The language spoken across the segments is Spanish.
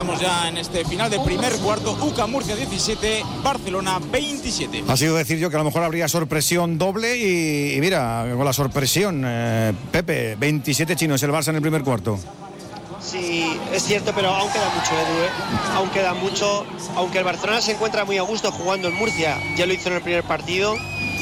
Estamos ya en este final de primer cuarto. UCA Murcia 17, Barcelona 27. Ha sido decir yo que a lo mejor habría sorpresión doble y mira, con la sorpresión, Pepe, 27 chinos el Barça en el primer cuarto. Sí, es cierto, pero aún queda mucho, Edu, aún queda mucho. Aunque el Barcelona se encuentra muy a gusto jugando en Murcia, ya lo hizo en el primer partido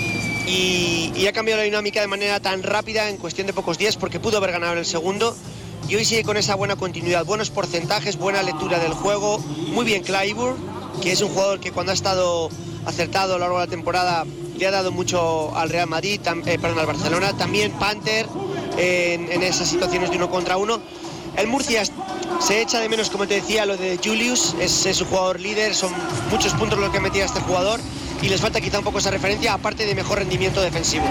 y ha cambiado la dinámica de manera tan rápida en cuestión de pocos días, porque pudo haber ganado en el segundo. Y hoy sigue con esa buena continuidad, buenos porcentajes, buena lectura del juego. Muy bien Clyburn, que es un jugador que cuando ha estado acertado a lo largo de la temporada le ha dado mucho al Real Madrid, al Barcelona. También Panther en esas situaciones de 1 contra 1. El Murcia se echa de menos, como te decía, lo de Julius, es su jugador líder, son muchos puntos lo que metía este jugador y les falta quizá un poco esa referencia, aparte de mejor rendimiento defensivo.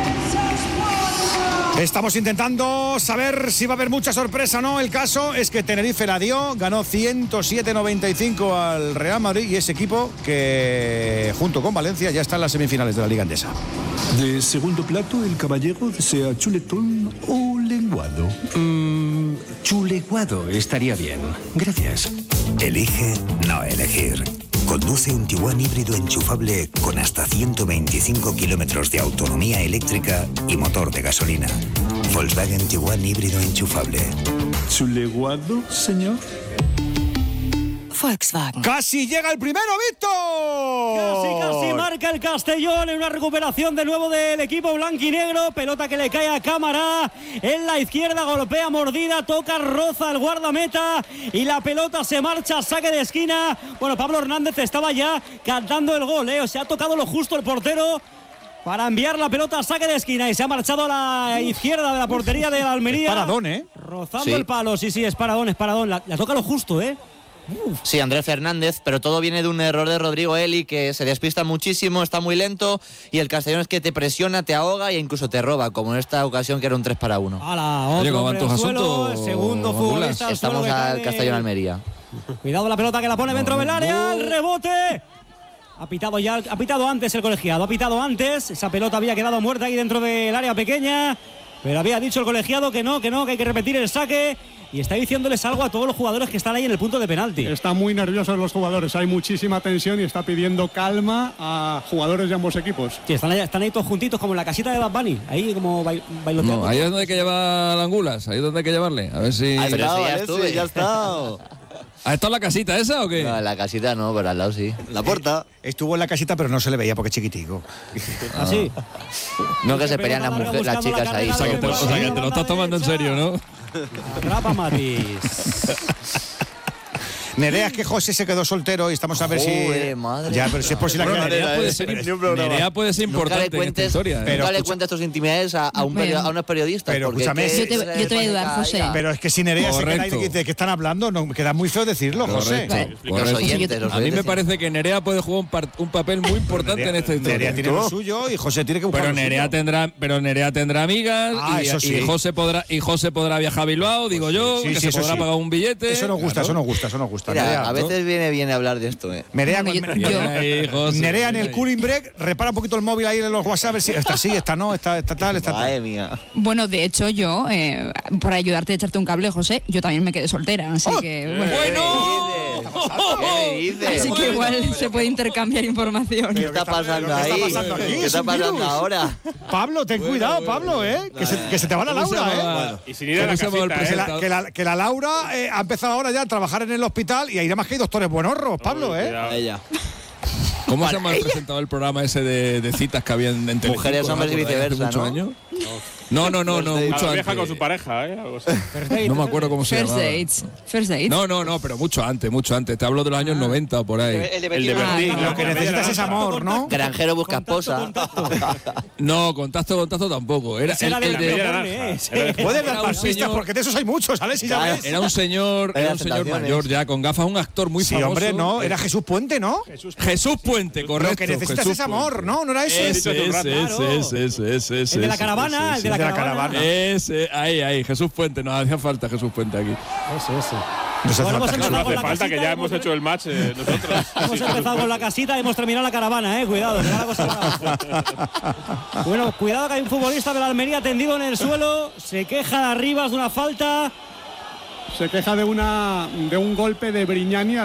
Estamos intentando saber si va a haber mucha sorpresa o no. El caso es que Tenerife la dio, ganó 107-95 al Real Madrid y ese equipo que junto con Valencia ya está en las semifinales de la Liga Endesa. De segundo plato, el caballero desea chuletón o lenguado. Chuleguado estaría bien. Gracias. Elige no elegir. Conduce un Tiguan híbrido enchufable con hasta 125 kilómetros de autonomía eléctrica y motor de gasolina. Volkswagen Tiguan híbrido enchufable. ¿Chuleguado, señor? Volkswagen. ¡Casi llega el primero, Víctor! Casi marca el Castellón en una recuperación de nuevo del equipo blanquinegro. Pelota que le cae a Cámara en la izquierda, golpea mordida, toca, roza al guardameta y la pelota se marcha, saque de esquina. Bueno, Pablo Hernández estaba ya cantando el gol, o sea, ha tocado lo justo el portero para enviar la pelota a saque de esquina y se ha marchado a la izquierda de la portería de la Almería. Paradón, rozando el palo, sí, es paradón. La toca lo justo, Sí, Andrés Fernández, pero todo viene de un error de Rodrigo Eli, que se despista muchísimo, está muy lento y el Castellón es que te presiona, te ahoga e incluso te roba, como en esta ocasión que era un 3-1. Oye, ¿cómo van tus asuntos? Segundo futbolista. Estamos al Castellón Almería. Cuidado la pelota que la pone dentro del área, el rebote. Ha pitado antes el colegiado, esa pelota había quedado muerta ahí dentro del área pequeña, pero había dicho el colegiado que no, que hay que repetir el saque. Y está diciéndoles algo a todos los jugadores que están ahí en el punto de penalti. Están muy nerviosos los jugadores, hay muchísima tensión y está pidiendo calma a jugadores de ambos equipos. Sí, están ahí todos juntitos como en la casita de Bad Bunny, ahí como bailoteando. No, ahí es donde hay que llevar Angulas, ahí es donde hay que llevarle. A ver si... Ya está. ¿Ha estado en la casita esa o qué? No, en la casita no, pero al lado sí. La puerta. Estuvo en la casita, pero no se le veía porque es chiquitico. ¿Así? No, que se pelean las chicas ahí. O sea, que te lo estás tomando en serio, ¿no? Rapa Matis. Nerea, es que José se quedó soltero y estamos a ver si... Madre. Ya, pero si es por si la Nerea puede ser importante en esta historia. Nunca le cuentes tus intimidades a unos periodistas. Pero escúchame, yo te voy a ayudar, José. Pero es que si Nerea se queda ahí de que están hablando, no queda muy feo decirlo, José. A mí me parece que Nerea puede jugar un papel muy importante en esta historia. Nerea tiene lo suyo y José tiene que buscar pero Nerea tendrá amigas y José podrá viajar a Bilbao, digo yo, que se podrá pagar un billete. Eso nos gusta. Mira, a veces viene hablar de esto. Nerea en el cooling break repara un poquito el móvil ahí en los WhatsApp, si está así, está no, está tal. Madre mía. Bueno, de hecho yo, por ayudarte a echarte un cable, José, yo también me quedé soltera, así que... Bueno. ¿Qué dices? Así que igual se puede intercambiar información. ¿Qué está pasando ahí? ¿Qué está pasando ahora? Pablo, ten cuidado, Pablo, que se te va la Laura, Y sin ir a la casita, que la Laura ha empezado ahora ya a trabajar en el hospital y ahí nada más que hay doctores buenorros, Pablo, Ella. ¿Cómo se llama presentado el programa ese de citas que habían en Telecinco? Mujeres, hombres y viceversa, ¿muchos años? No, mucho viaja antes. con su pareja, No me acuerdo cómo se llama. First dates. No, pero mucho antes. Te hablo de los años 90 o por ahí. El de Berlín. Lo que necesitas es amor, ¿no? Granjero busca esposa. No, contacto tampoco. Era el de... Puedes dar pistas porque de esos hay muchos, ¿sabes? Si ya ves. Era un señor mayor ya, con gafas, un actor muy famoso. Sí, hombre, no, era Jesús Puente, ¿no? Jesús Puente, correcto. Lo que necesitas es amor, ¿no? ¿No era eso? Ese. El de la caravana, el de la caravana. Ese, ahí, Jesús Puente, nos hacía falta Jesús Puente aquí. Ese. No hace falta, que ya hemos hecho el match nosotros. Hemos empezado con la casita y hemos terminado la caravana, cuidado. Bueno, cuidado que hay un futbolista de la Almería tendido en el suelo, se queja de Arribas de una falta. Se queja de un golpe de Brignani